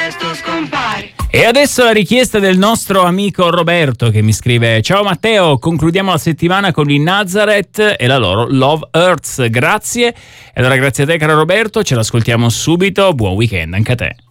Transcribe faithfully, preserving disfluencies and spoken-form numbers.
presto scompare. E adesso la richiesta del nostro amico Roberto che mi scrive: ciao Matteo, concludiamo la settimana con i Nazareth e la loro Love Hurts. Grazie. E allora grazie a te caro Roberto, ce l'ascoltiamo subito, buon weekend anche a te.